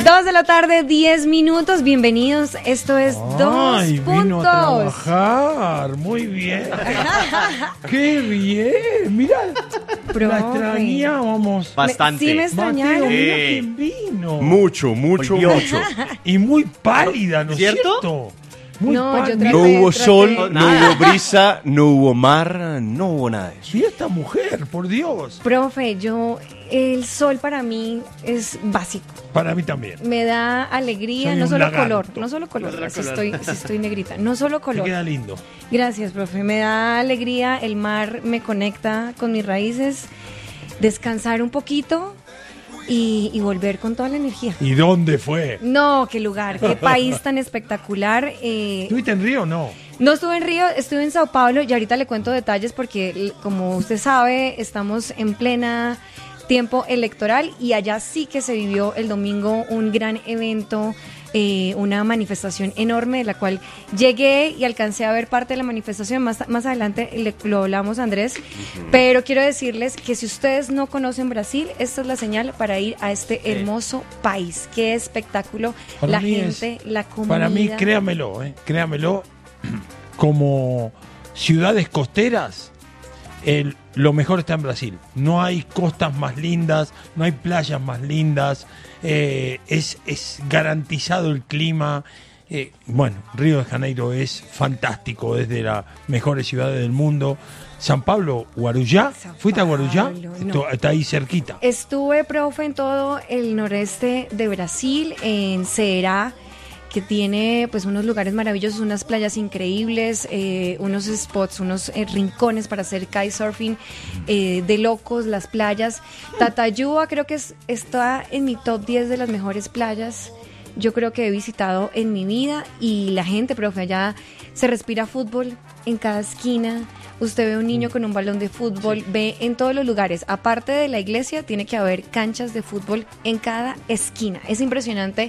2 de la tarde, 10 minutos. Bienvenidos. Esto es Dos Puntos. Vino a trabajar. Muy bien. ¡Qué bien! Mirá, la extrañábamos. Bastante. Sí me extrañaron. Mateo, mira quién vino. Mucho. Y muy pálida, ¿no es ¿Cierto? cierto? Muy No, pálida. yo traté- No hubo sol, no Nada. hubo brisa, no hubo mar, no hubo nada de eso. Y esta mujer, por Dios. Profe, el sol para mí es básico. Para mí también. Me da alegría, Soy no un solo lagarto. color, no solo color, si estoy negrita, no solo Te color. queda lindo. Gracias, profe, me da alegría, el mar me conecta con mis raíces, descansar un poquito y volver con toda la energía. ¿Y dónde fue? No, qué lugar, qué país tan espectacular. ¿Estuviste en Río o no? No estuve en Río, estuve en Sao Paulo y ahorita le cuento detalles porque, como usted sabe, estamos en plena tiempo electoral y allá sí que se vivió el domingo un gran evento, una manifestación enorme de la cual llegué y alcancé a ver parte de la manifestación. Más adelante lo hablamos, Andrés, pero quiero decirles que si ustedes no conocen Brasil, esta es la señal para ir a este hermoso país. Qué espectáculo, Para la mí gente, la comida. Para mí, créamelo, como ciudades costeras, lo mejor está en Brasil. No hay costas más lindas, no hay playas más lindas, es garantizado el clima. Bueno, Río de Janeiro es fantástico, es de las mejores ciudades del mundo. San Pablo, Guarujá, Sao ¿fuiste a Guarujá? Paulo, no. Está ahí cerquita. Estuve, profe, en todo el noreste de Brasil, en Ceará, que tiene pues unos lugares maravillosos, unas playas increíbles, unos spots, unos rincones para hacer kitesurfing de locos, las playas. Tatayúa creo que está en mi top 10 de las mejores playas. Yo creo que he visitado en mi vida y la gente, profe, allá se respira fútbol en cada esquina. Usted ve a un niño con un balón de fútbol, ve en todos los lugares. Aparte de la iglesia, tiene que haber canchas de fútbol en cada esquina. Es impresionante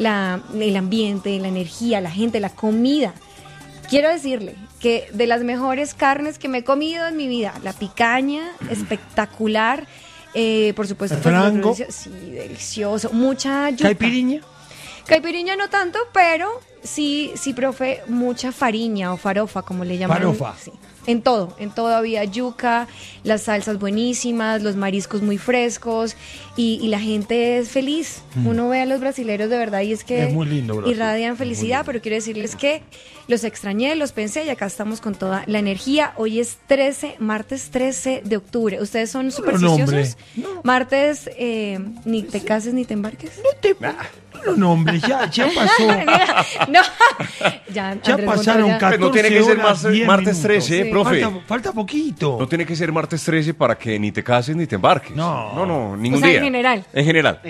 el ambiente, la energía, la gente, la comida. Quiero decirle que de las mejores carnes que me he comido en mi vida, la picaña, espectacular. Por supuesto, ¿El frango? sí, delicioso. Mucha yuca. ¿Caipiriña? Caipiriña no tanto, pero sí, profe, mucha fariña o farofa, como le llaman. Farofa. Sí. En todo había yuca, las salsas buenísimas, los mariscos muy frescos y la gente es feliz. Uno ve a los brasileros de verdad y es que Es muy lindo, Brasil. irradian felicidad, pero quiero decirles que los extrañé, los pensé y acá estamos con toda la energía. Hoy es martes 13 de octubre. ¿Ustedes son supersticiosos? No. Martes, ni te cases ni te embarques. No, no, hombre, ya pasó. No, ya Ya pasaron Montoya. 14 No tiene que ser horas, 10 martes minutos. 13, Sí. profe. Falta poquito. No tiene que ser martes 13 para que ni te cases ni te embarques. No. ningún O sea, en día. general. En general.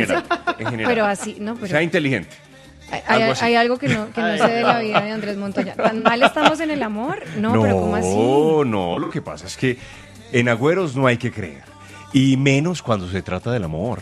Pero así, no, pero Sea inteligente. algo así. hay algo que no sé de la vida de Andrés Montoya. ¿Tan mal estamos en el amor? No, pero ¿cómo así? No, lo que pasa es que en agüeros no hay que creer. Y menos cuando se trata del amor.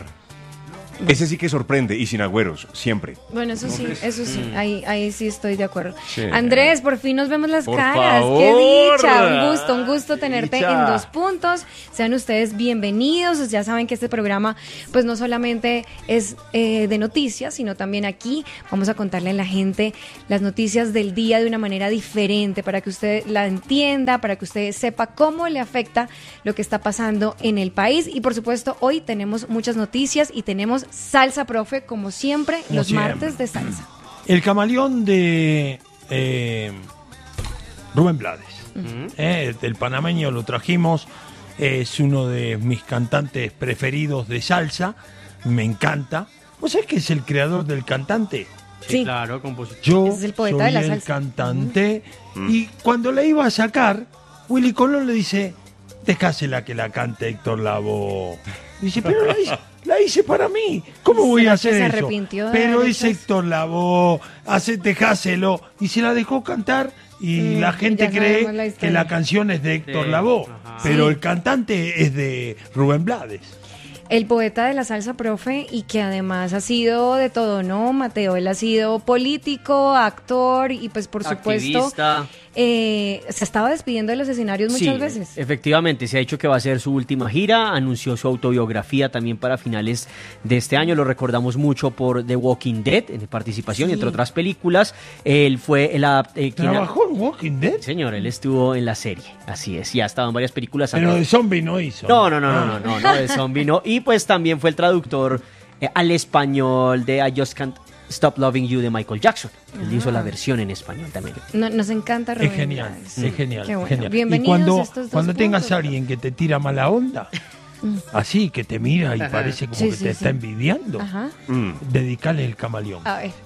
Ese sí que sorprende y sin agüeros, siempre. Bueno, eso sí, ahí sí estoy de acuerdo. Sí. Andrés, por fin nos vemos las Por caras. favor. Qué dicha, un gusto tenerte Dicha. en Dos Puntos. Sean ustedes bienvenidos. Ya saben que este programa, pues no solamente es de noticias, sino también aquí vamos a contarle a la gente las noticias del día de una manera diferente para que usted la entienda, para que usted sepa cómo le afecta lo que está pasando en el país. Y por supuesto, hoy tenemos muchas noticias y tenemos salsa, profe, como siempre, Como los siempre. martes de salsa. El camaleón de Rubén Blades. El panameño lo trajimos. Es uno de mis cantantes preferidos de salsa. Me encanta. ¿Vos sabés que es el creador del cantante? Sí. Claro, compositor. Yo Es el poeta soy de la el salsa. cantante. Y cuando la iba a sacar, Willy Colón le dice: dejásela que la cante Héctor Lavoe. Dice, pero la hice para mí. ¿Cómo voy a hacer se eso? arrepintió de Pero haber es hecho eso? Héctor Lavoe, dejáselo. Y se la dejó cantar y la gente ya sabemos la cree historia. que la canción es de Héctor Sí, Lavoe. ajá. Pero Sí. el cantante es de Rubén Blades. el poeta de la salsa, profe, y que además ha sido de todo, ¿no? Mateo, él ha sido político, actor y pues por supuesto Activista. se estaba despidiendo de los escenarios muchas Sí, veces. efectivamente, se ha dicho que va a ser su última gira, anunció su autobiografía también para finales de este año, lo recordamos mucho por The Walking Dead, en participación, Sí. entre otras películas. Él fue quien ¿Trabajó en Walking Dead? señor, él estuvo en la serie, así es, y ha estado en varias películas. Pero de zombie no hizo. No, de zombie no. Y pues también fue el traductor al español de I Just Can't Stop Loving You de Michael Jackson. Él hizo la versión en español también. Nos encanta Rubén Es genial, Blades. es genial, Qué bueno. genial. Bienvenidos Y cuando, estos dos cuando tengas puntos. a alguien que te tira mala onda, así que te mira y parece como Sí, que sí, te sí. está envidiando, Ajá. Mm. dedicale el camaleón. A ver.